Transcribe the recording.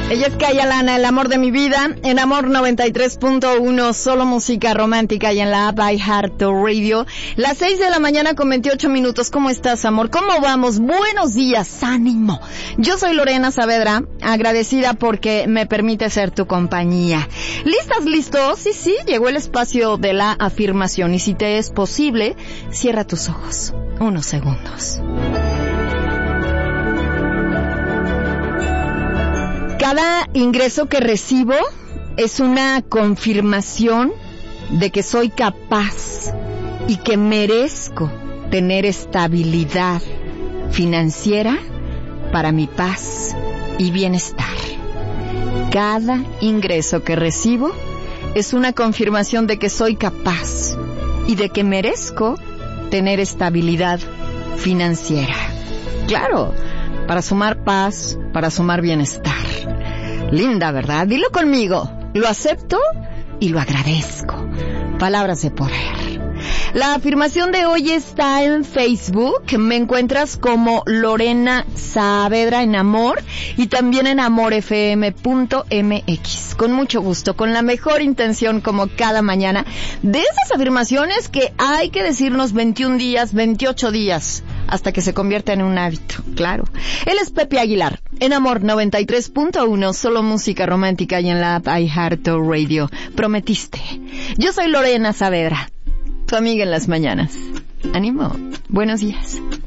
Ella es Kaya Lana, el amor de mi vida, en Amor 93.1, solo música romántica y en la app iHeartRadio. Las 6 de la mañana con 28 minutos. ¿Cómo estás, amor? ¿Cómo vamos? Buenos días, ánimo. Yo soy Lorena Saavedra, agradecida porque me permite ser tu compañía. ¿Listas, listos? Sí, llegó el espacio de la afirmación y si te es posible, cierra tus ojos. Unos segundos. Cada ingreso que recibo es una confirmación de que soy capaz y que merezco tener estabilidad financiera para mi paz y bienestar. Cada ingreso que recibo es una confirmación de que soy capaz y de que merezco tener estabilidad financiera. Claro, para sumar paz, para sumar bienestar. Linda, ¿verdad? Dilo conmigo. Lo acepto y lo agradezco. Palabras de poder. La afirmación de hoy está en Facebook. Me encuentras como Lorena Saavedra en Amor y también en amorfm.mx. Con mucho gusto, con la mejor intención como cada mañana. De esas afirmaciones que hay que decirnos 21 días, 28 días, hasta que se convierta en un hábito, claro. Él es Pepe Aguilar, en Amor 93.1, solo música romántica y en la app iHeartRadio. Prometiste. Yo soy Lorena Saavedra, tu amiga en las mañanas. Ánimo. Buenos días.